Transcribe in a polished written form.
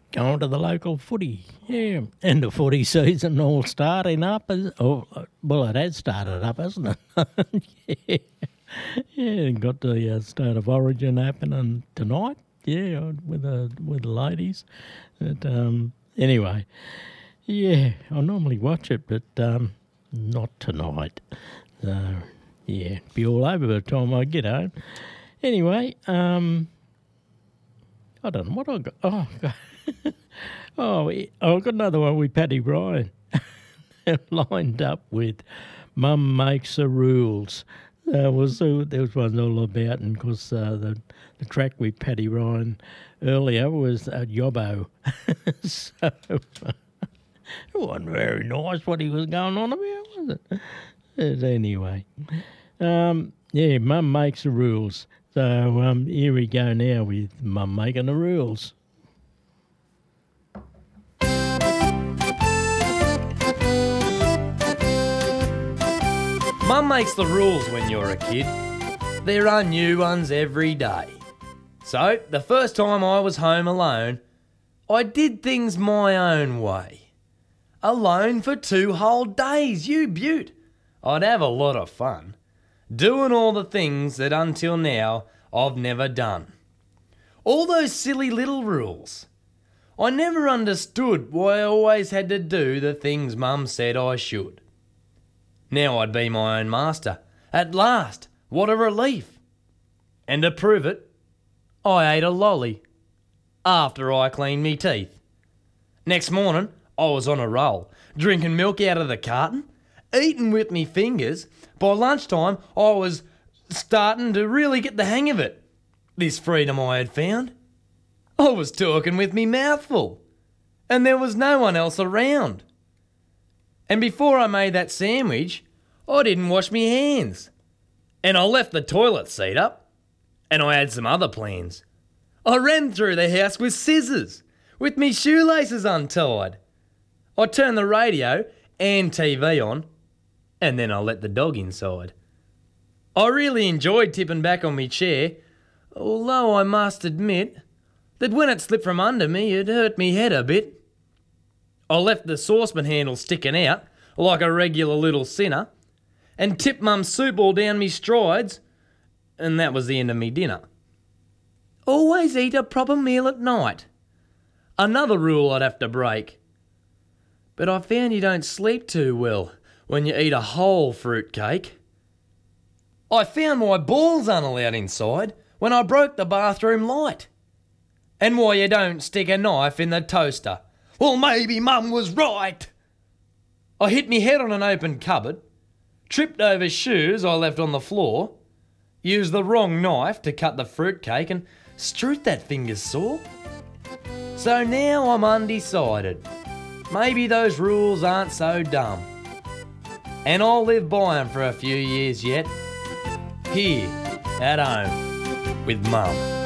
going to the local footy, yeah. And the footy season all starting up. Well, it has started up, hasn't it? Yeah. Yeah, got the State of Origin happening tonight, yeah, with the ladies. But, anyway, yeah, I normally watch it, but not tonight. So, yeah, be all over by the time I get home. Anyway, I don't know what I got. I've got another one with Paddy Ryan lined up with Mum Makes the Rules. There was one all about, and because the track with Paddy Ryan earlier was Yobbo. So it wasn't very nice what he was going on about, was it? But anyway, yeah, Mum Makes the Rules. So here we go now with Mum Making the Rules. Mum makes the rules when you're a kid. There are new ones every day. So, the first time I was home alone, I did things my own way. Alone for 2 whole days, you beaut. I'd have a lot of fun, doing all the things that until now I've never done. All those silly little rules. I never understood why I always had to do the things Mum said I should. Now I'd be my own master. At last, what a relief. And to prove it, I ate a lolly after I cleaned me teeth. Next morning, I was on a roll, drinking milk out of the carton, eating with me fingers. By lunchtime, I was starting to really get the hang of it. This freedom I had found. I was talking with me mouth full, and there was no one else around. And before I made that sandwich, I didn't wash me hands. And I left the toilet seat up. And I had some other plans. I ran through the house with scissors, with me shoelaces untied. I turned the radio and TV on, and then I let the dog inside. I really enjoyed tipping back on me chair, although I must admit that when it slipped from under me, it hurt me head a bit. I left the saucepan handle sticking out like a regular little sinner and tipped Mum's soup all down me strides, and that was the end of me dinner. Always eat a proper meal at night. Another rule I'd have to break. But I found you don't sleep too well when you eat a whole fruit cake. I found my balls unallowed inside when I broke the bathroom light. And why you don't stick a knife in the toaster. Well, maybe Mum was right. I hit me head on an open cupboard, tripped over shoes I left on the floor, used the wrong knife to cut the fruitcake and strewed that finger sore. So now I'm undecided. Maybe those rules aren't so dumb. And I'll live by them for a few years yet. Here, at home, with Mum.